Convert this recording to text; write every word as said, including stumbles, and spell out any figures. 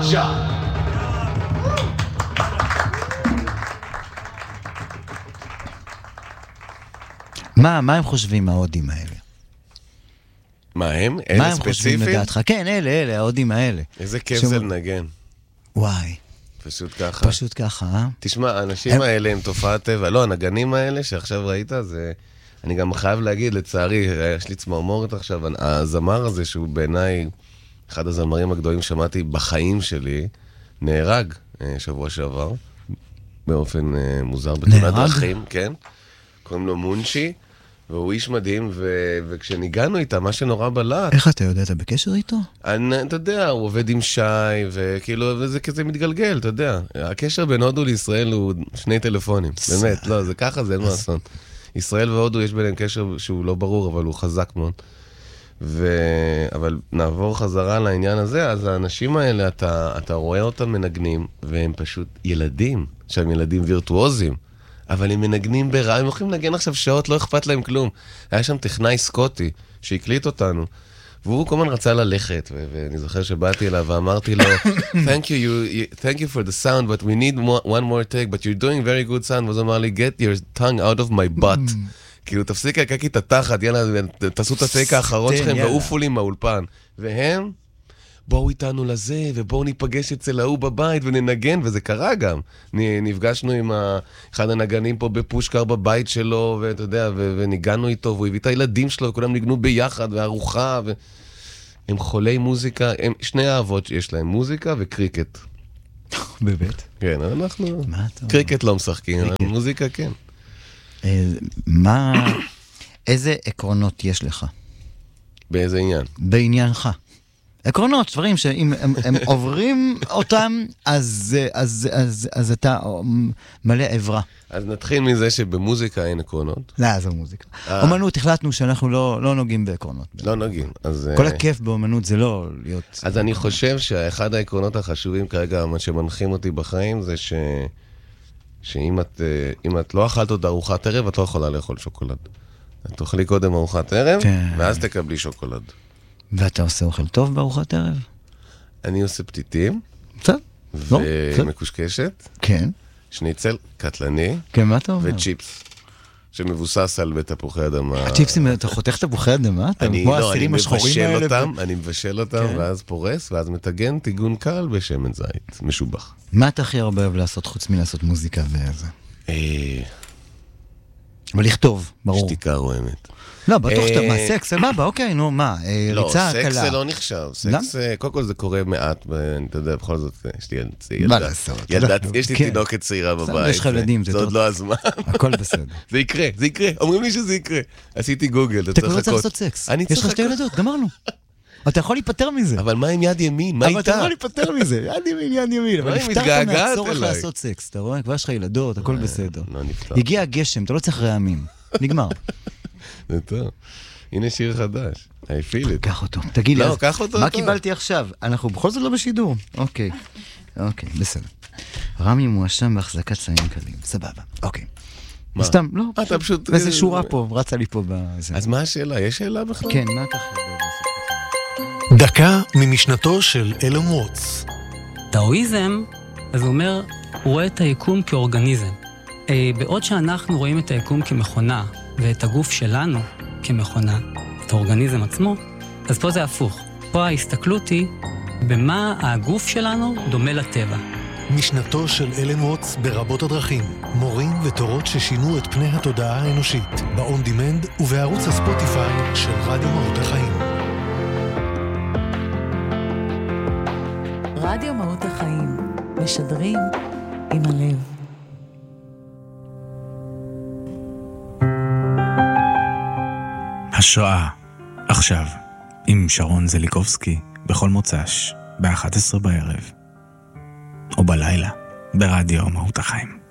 job. מה, מה הם חושבים ההודים האלה? מה הם? אלה מה הם ספציפיים? חושבים לדעתך? כן, אלה, אלה, ההודים האלה. איזה כיף שום- זה לנגן. וואי, פשוט ככה. פשוט ככה, אה? תשמע, האנשים הם- האלה הם תופעת טבע. לא, הנגנים האלה שעכשיו ראית, זה... אני גם חייב להגיד, לצערי, יש לי צמרמורת עכשיו, הזמר הזה, שהוא בעיניי אחד הזמרים הגדולים שמעתי בחיים שלי, נהרג אה, שבוע שעבר, באופן אה, מוזר, בתאונת נהרג? דרכים, כן? קוראים לו מונשי, והוא איש מדהים, ו... וכשניגענו איתה, מה שנורא בלט, איך אתה יודע, אתה בקשר איתו? אני, אתה יודע, הוא עובד עם שי, וכאילו, וזה כזה מתגלגל, אתה יודע. הקשר בין הודו לישראל הוא שני טלפונים, באמת, לא, זה ככה, זה אין מה לעשות. ישראל והודו יש ביניהם קשר שהוא לא ברור, אבל הוא חזק מאוד. ו... אבל נעבור חזרה לעניין הזה, אז האנשים האלה, אתה, אתה רואה אותם מנגנים, והם פשוט ילדים, שהם ילדים וירטואוזים, אבל הם מנגנים ברע, הם יכולים לנגן עכשיו שעות, לא אכפת להם כלום. היה שם טכנאי סקוטי, שהקליט אותנו, והוא כל הזמן רצה ללכת, ו- ואני זוכר שבאתי אליו ואמרתי לו, thank you, you, you, thank you for the sound, but we need more, one more take, but you're doing very good sound, ואז הוא אמר לי, get your tongue out of my butt. כאילו, תפסיק לקקי את התחת, יאללה, תעשו את הטייק האחרון תן, שלכם, יאללה. ועופו לי מהאולפן. והם, בואו איתנו לזה, ובואו ניפגש אצל ההוא בבית וננגן, וזה קרה גם. נ- נפגשנו עם ה- אחד הנגנים פה בפושקר בבית שלו, ואתה יודע, ו- וניגענו איתו, והוא הביא את הילדים שלו, וכולם ניגנו ביחד, וארוחה, ו... הם חולי מוזיקה, הם שני האהבות שיש להם, מוזיקה וקריקט. באמת? כן, אנחנו... מה אתה אומר? קריקט לא משחקים, אבל מוזיקה כן. אה, מה, איזה עקרונות יש לך באיזה עניין? בעניינך? עקרונות, דברים שאם הם, הם עוברים אותם, אז, אז, אז, אז אתה מלא עברה. אז נתחיל מזה שבמוזיקה אין עקרונות. לא, זו מוזיקה. אה. אומנות, החלטנו שאנחנו לא, לא נוגעים בעקרונות. לא נוגעים. אז, כל אה, הכיף באומנות זה לא להיות... אז אני חושב שאחד העקרונות החשובים כרגע, מה שמנחים אותי בחיים, זה ש... שאם את, אה, אם את לא אכלת עוד ארוחת ערב, את לא יכולה לאכול שוקולד. את תאכלי קודם ארוחת ערב, כן. ואז תקבלי שוקולד. ואתה עושה אוכל טוב בארוחת ערב? אני עושה פתיתים, בסדר. לא, בסדר. ומקושקשת, כן. שניצל קטלני, כן, מה אתה אומר? וצ'יפס, שמבוסס על בתפוחי אדמה. הצ'יפסים, אתה חותך תפוחי אדמה? אתה אני, כמו לא, אני האסירים השחורים מבשל האלה? אותם, אני מבשל אותם, כן. ואז פורס, ואז מטגן טיגון קל בשמן זית, משובח. מה אתה הכי הרבה אוהב לעשות חוץ מלעשות מוזיקה וזה? אה, אבל לכתוב, ברור. שתיקה רועמת. לא, בטוח שאתה אה, מה, סקס, סבבה, אוקיי, נו, מה, אה, לא, ריצה סקס קלה. זה לא נחשב. סקס, אה, קודם כל זה קורה מעט, ואני, אתה יודע, בכל זאת, יש לי ילדה. מה לעשות? ילדה, יש לי כן. תינוקת צעירה בסדר, בבית. יש לך ילדים, זה זה עוד טוב. לא הזמן. הכל בסדר. זה יקרה, זה יקרה. אומרים לי שזה יקרה. עשיתי גוגל, אתה אתה צריך כבר לא צריך לחכות. לעשות סקס. אני יש לך צריך שתי לחכות. ילדות, גמרנו. אתה יכול להיפטר מזה. אבל מה עם יד ימין? מה אבל אתה איתה? יכול להיפטר מזה, יד ימין, יד ימין. אבל מה, היא נפטרת מתגעגעת מהצורך אליי. לעשות סקס, אתה רואה? כבר יש לך ילדות, הכל בסדר. לא נפטר. הגיע הגשם, אתה לא צריך רעמים. נגמר. זה טוב. הנה שיר חדש. I feel it. קח אותו, תגיד לי. לא, אז קח אותו, מה טוב. קיבלתי עכשיו? אנחנו בכל זאת לא בשידור. אוקיי, אוקיי, בסדר. רמי מואשם בהחזקת סמים קלים. סבבה, אוקיי. מה? סתם, לא. אה, אתה פשוט- איזה שורה פה, רצה לי פה בזה. אז מה השאלה? יש שאלה בכלל? כן, מה אתה חושב? דקה ממשנתו של אלן ווטס. טאואיזם, אז הוא אומר, הוא רואה את היקום כאורגניזם. אה, בעוד שאנחנו רואים את היקום כמכונה, ואת הגוף שלנו כמכונה, את האורגניזם עצמו, אז פה זה הפוך. פה ההסתכלות היא במה הגוף שלנו דומה לטבע. משנתו של אלן ווטס ברבות הדרכים. מורים ותורות ששינו את פני התודעה האנושית. באון דימנד ובערוץ הספוטיפיי של רדיו מהות החיים. רדיו מהות החיים, משדרים עם הלב. השראה, עכשיו, עם שרון זליקובסקי, בכל מוצ"ש, ב-אחת עשרה בערב, או בלילה, ברדיו מהות החיים.